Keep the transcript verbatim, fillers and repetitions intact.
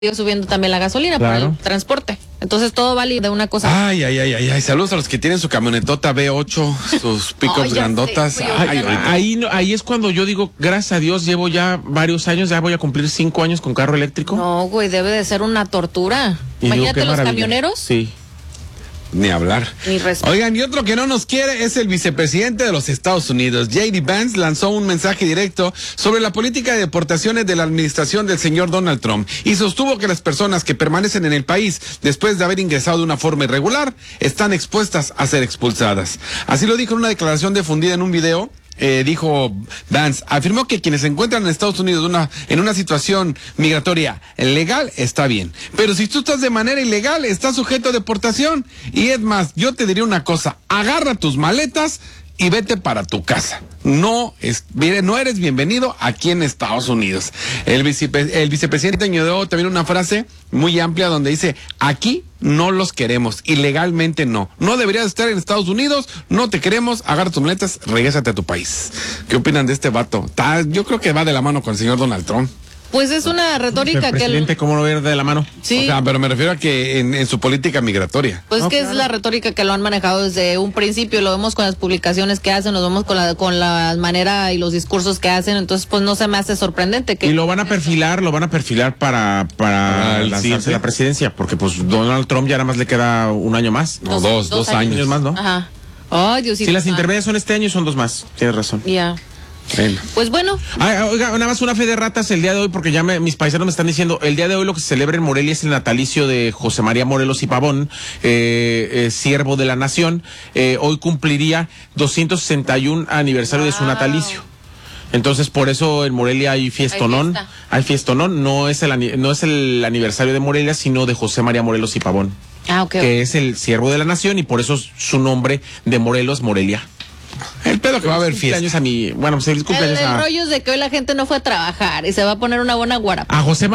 subiendo también la gasolina claro. para el transporte. Entonces todo vale de una cosa. Ay, ay, ay, ay, ay. Saludos a los que tienen su camionetota B ocho, sus pickups oh, grandotas. Sé, ay, ay, ahí, no, ahí es cuando yo digo, gracias a Dios, llevo ya varios años, ya voy a cumplir cinco años con carro eléctrico. No, güey, debe de ser una tortura. Y Imagínate digo, los maravilla. camioneros. Sí. Ni hablar. Ni respeto. Oigan, y otro que no nos quiere es el vicepresidente de los Estados Unidos. J D Vance lanzó un mensaje directo sobre la política de deportaciones de la administración del señor Donald Trump y sostuvo que las personas que permanecen en el país después de haber ingresado de una forma irregular están expuestas a ser expulsadas. Así lo dijo en una declaración difundida en un video. Eh, dijo Vance, afirmó que quienes se encuentran en Estados Unidos una, en una situación migratoria legal está bien, pero si tú estás de manera ilegal estás sujeto a deportación. Y es más, yo te diría una cosa, agarra tus maletas y vete para tu casa. No, es, no eres bienvenido aquí en Estados Unidos. El, vicepre, el vicepresidente añadió también una frase muy amplia donde dice, aquí no los queremos, ilegalmente no. No deberías estar en Estados Unidos, no te queremos, agarra tus maletas, regrésate a tu país. ¿Qué opinan de este vato? Ta, yo creo que va de la mano con el señor Donald Trump. Pues es una retórica el que... presidente, El... ¿cómo no ver de la mano? Sí. O sea, pero me refiero a que en, en su política migratoria. Pues no, que claro. es la retórica que lo han manejado desde un principio, lo vemos con las publicaciones que hacen, lo vemos con la con la manera y los discursos que hacen, entonces pues no se me hace sorprendente que... Y lo van a perfilar, lo van a perfilar para, para Ah, lanzarse sí, sí. la presidencia, porque pues Donald Trump ya nada más le queda un año más. No, dos, dos años. años más, ¿no? Ajá. Ay, Diosito. Si las santo. intermedias son este año, son dos más. Tienes razón. Ya. Bueno. Pues bueno. Ay, oiga, nada más una fe de ratas el día de hoy, porque ya me, mis paisanos me están diciendo, el día de hoy lo que se celebra en Morelia es el natalicio de José María Morelos y Pavón, eh, eh, siervo de la nación. Eh, hoy cumpliría doscientos sesenta y uno aniversario wow. de su natalicio. Entonces, por eso en Morelia hay fiestonón. Hay, fiesta. hay fiestonón, no es, el, no es el aniversario de Morelia, sino de José María Morelos y Pavón. Ah, okay. Que es el siervo de la nación y por eso su nombre de Morelos, Morelia. El pedo que va a haber fiesta. A mi, bueno, pues el cumpleaños el, el a... rollo es de que hoy la gente no fue a trabajar y se va a poner una buena guarapa. A José